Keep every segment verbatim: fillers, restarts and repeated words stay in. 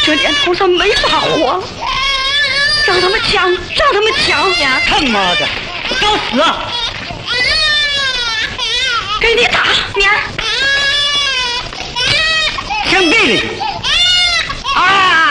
这年头上没法活，让他们抢，让他们抢呀！ 他妈的，找死啊！ 给你打，娘！ 先背里啊！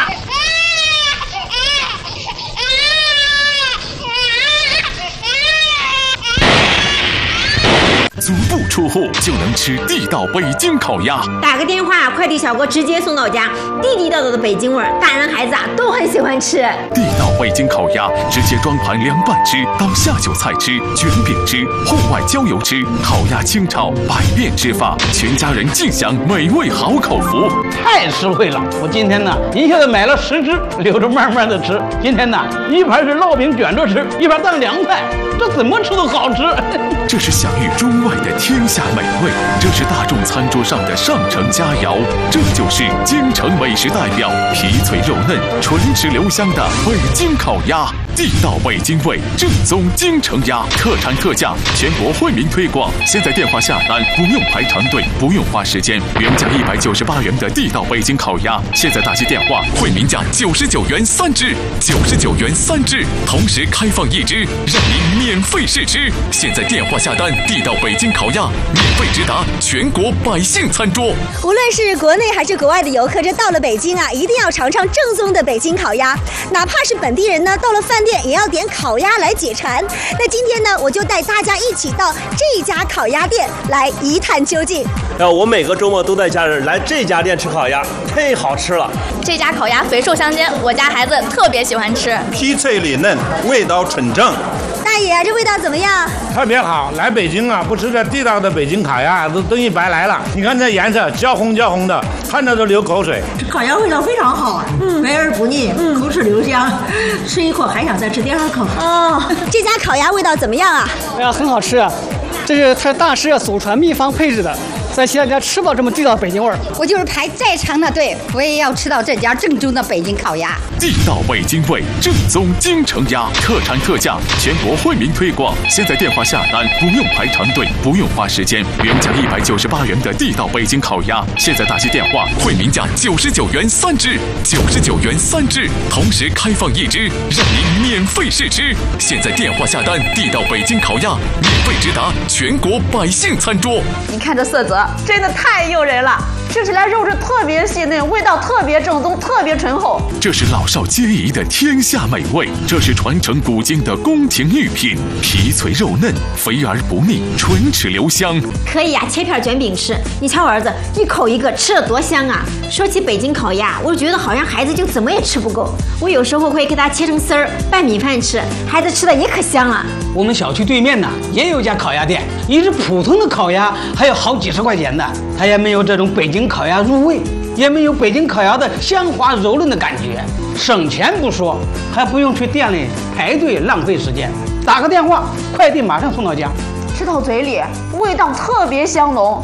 足不出户就能吃地道北京烤鸭， 打个电话，快递小哥直接送到家，地地道道的北京味儿，大人孩子啊都很喜欢吃。 地道北京烤鸭，直接装盘凉拌吃，当下酒菜吃，卷饼吃，户外郊游吃，烤鸭清炒，百变吃法，全家人尽享美味好口福。 太实惠了！我今天呢一下子买了十只，留着慢慢的吃。今天呢一盘是烙饼卷着吃，一盘当凉菜，这怎么吃都好吃。 这是享誉中外的天下美味，这是大众餐桌上的上乘佳肴，这就是京城美食代表，皮脆肉嫩、唇齿留香的北京烤鸭。地道北京味，正宗京城鸭，特产特价，全国惠民推广。现在电话下单不用排长队，不用花时间，原价一百九十八元的地道北京烤鸭，现在打起电话，惠民价九十九元三只，九十九元三只，同时开放一只，让您免费试吃。现在电话下单，地道北京烤鸭免费直达全国百姓餐桌。 无论是国内还是国外的游客，这到了北京啊，一定要尝尝正宗的北京烤鸭。哪怕是本地人呢，到了饭店也要点烤鸭来解馋。那今天呢，我就带大家一起到这家烤鸭店来一探究竟。 呃，我每个周末都带家人来这家店吃烤鸭，太好吃了。 这家烤鸭肥瘦相间，我家孩子特别喜欢吃， 皮脆里嫩，味道纯正。 大爷，这味道怎么样？ 特别好，来北京啊，不吃这地道的北京烤鸭，都等于白来了。你看这颜色，焦红焦红的，看着都流口水。 这烤鸭味道非常好，嗯，肥而不腻，嗯，口齿留香，吃一口还想再吃第二口。 哦，这家烤鸭味道怎么样啊？ 哎呀，很好吃啊！这是他大师祖传秘方配制的。在其他家吃不到这么地道北京味儿。 我就是排再长的队，我也要吃到这家正宗的北京烤鸭。 地道北京味，正宗京城鸭，特产特价，全国惠民推广。现在电话下单不用排长队，不用花时间，原价一百九十八元的地道北京烤鸭，现在打起电话，惠民价九十九元三只，九十九元三只，同时开放一只，让您免费试吃。现在电话下单，地道北京烤鸭免费直达全国百姓餐桌。 你看这色泽。真的太诱人了，吃起来肉质特别细嫩，味道特别正宗，特别醇厚。 这是老少皆宜的天下美味，这是传承古今的宫廷御品，皮脆肉嫩，肥而不腻，唇齿留香。 可以呀、啊，切片卷饼吃。你瞧我儿子一口一个，吃得多香啊！说起北京烤鸭，我觉得好像孩子就怎么也吃不够。我有时候会给他切成丝儿拌米饭吃，孩子吃的也可香了。 我们小区对面呢也有一家烤鸭店，一只普通的烤鸭还有好几十块钱的，它也没有这种北京烤鸭入味，也没有北京烤鸭的香滑柔嫩的感觉。省钱不说，还不用去店里排队浪费时间，打个电话，快递马上送到家。 吃到嘴里，味道特别香浓，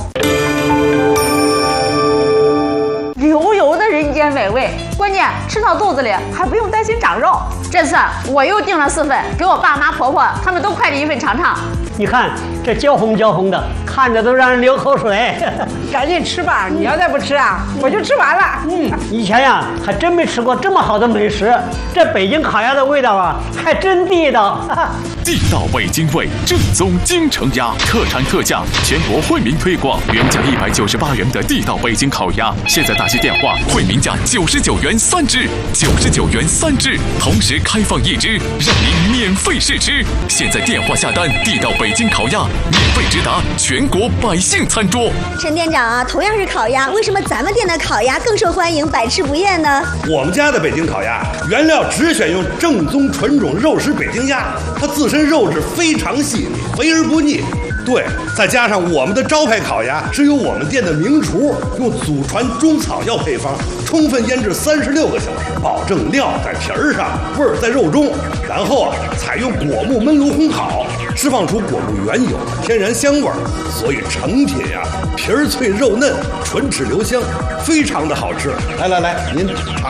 流油的人间美味。关键吃到肚子里还不用担心长肉。这次我又订了四份，给我爸妈婆婆他们都快递一份尝尝。 你看这焦红焦红的，看着都让人流口水。 赶紧吃吧，你要再不吃啊，我就吃完了。 嗯，以前呀还真没吃过这么好的美食，这北京烤鸭的味道啊，还真地道。 地道北京味，正宗京城鸭，特产特价，全国惠民推广。原价一百九十八元的地道北京烤鸭，现在打起电话，惠民价九十九元三只，九十九元三只，同时开放一只，让您免费试吃。现在电话下单，地道北京烤鸭免费直达全国百姓餐桌。 陈店长啊，同样是烤鸭，为什么咱们店的烤鸭更受欢迎，百吃不厌呢？ 我们家的北京烤鸭原料只选用正宗纯种肉食北京鸭，它自身肉质非常细腻，肥而不腻。对，再加上我们的招牌烤鸭是由我们店的名厨用祖传中草药配方充分腌制三十六个小时，保证料在皮儿上，味儿在肉中，然后啊采用果木焖炉烘烤，释放出果木原有的天然香味儿，所以成品呀、啊、皮儿脆肉嫩，唇齿留香，非常的好吃。来来来，您尝。